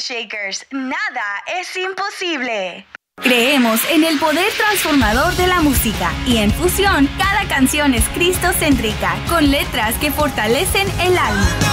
Shakers, nada es imposible. Creemos en el poder transformador de la música y en Fusión cada canción es cristocéntrica, con letras que fortalecen el alma.